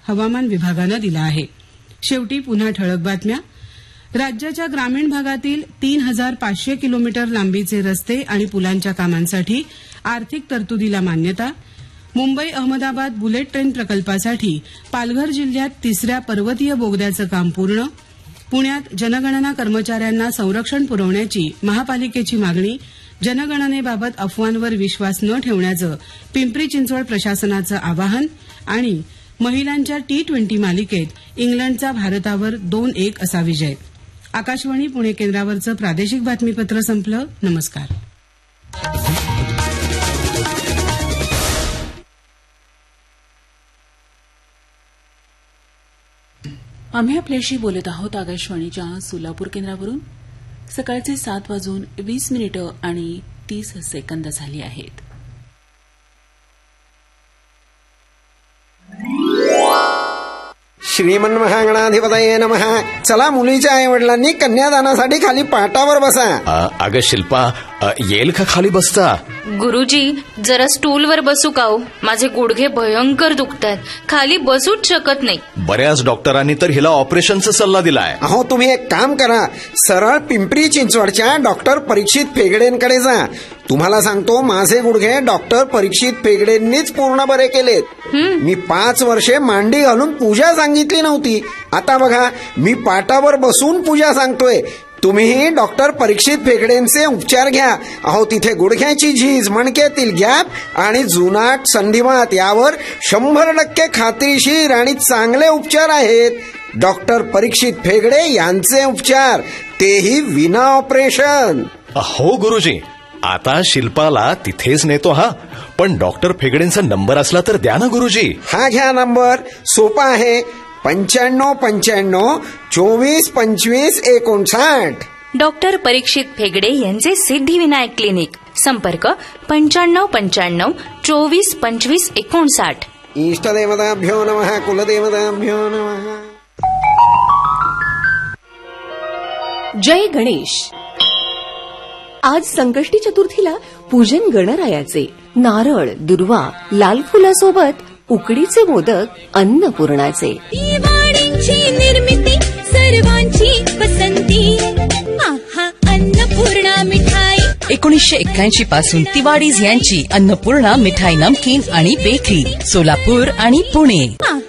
हवामान विभागानं दिला आहे. शेवटी पुन्हा ठळक बातम्या. राज्याच्या ग्रामीण भागातील 3,500 किलोमीटर लांबीचे रस्ते आणि पुलांच्या कामांसाठी आर्थिक तरतुदीला मान्यता. मुंबई अहमदाबाद बुलेट ट्रेन प्रकल्पासाठी पालघर जिल्ह्यात 3ऱ्या पर्वतीय बोगद्याचं काम पूर्ण. पुण्यात जनगणना कर्मचाऱ्यांना संरक्षण पुरवण्याची महापालिकेची मागणी. जनगणनेबाबत अफवांवर विश्वास न ठेवण्याचं पिंपरी चिंचवड प्रशासनाचं आवाहन. आणि महिलांच्या T20 मालिकेत इंग्लंडचा भारतावर 2-1 असा विजय. आकाशवाणी पुणे केंद्रावरचं प्रादेशिक बातमीपत्र संपलं. नमस्कार. आम्ही आपल्याशी बोलत आहोत आकाशवाणीच्या सोलापूर केंद्रावरून. सकाळचे 7:20 आणि 30 सेकंद झाली आहेत. श्रीमन महागणाधिपतये नमः. चला, मुलीच्या आई वडिलांनी कन्यादानासाठी खाली पाटावर बसा. अगं शिल्पा, येईल का खाली बसता? गुरुजी, जरा स्टूलवर बसू का हो? माझे गुडघे भयंकर दुखतात, खाली बसूच शकत नाही. बऱ्याच डॉक्टरांनी तर हिला ऑपरेशनचा सल्ला दिलाय. अहो, तुम्ही एक काम करा, सरळ पिंपरी चिंचवडच्या डॉक्टर परीक्षित फेगडेंकडे जा. तुम्हाला सांगतो, माझे गुडघे डॉक्टर परीक्षित फेगडेंनीच पूर्ण बरे केलेत. मी 5 वर्षे मांडी घालून पूजा सांगितली नव्हती. आता बघा, मी पाटावर बसून पूजा सांगतोय. तुम्हीही डॉक्टर परीक्षित फेगडेंचे उपचार घ्या. अहो, तिथे गुडघ्याची झीज, मणक्यातील गॅप आणि जुनाट संधिवात यावर 100% खात्रीशीर आणि चांगले उपचार आहेत. डॉक्टर परीक्षित फेगडे यांचे उपचार, तेही विना ऑपरेशन. हो गुरुजी, आता शिल्पाला तिथेच नेतो. हा, पण डॉक्टर फेगडेंचा नंबर असला तर द्या ना गुरुजी. हा घ्या नंबर, सोपा आहे. 9595 24 25 59. डॉक्टर परीक्षित फेगडे यांचे सिद्धिविनायक क्लिनिक. संपर्क 9595 24 25 59. इष्टदेवताभ्यो नमः, कुलदेवताभ्यो नमः. जय गणेश. आज संकष्टी चतुर्थीला पूजन गणरायाचे. नारळ, दुर्वा, लाल फुलासोबत उकडीचे मोदक, अन्नपूर्णाचे. दिवाळीची निर्मिती सर्वांची पसंती. आहा, अन्नपूर्णा मिठाई. 1981 पासून तिवाडीज यांची अन्नपूर्णा मिठाई, नमकीन आणि बेकरी, सोलापूर आणि पुणे.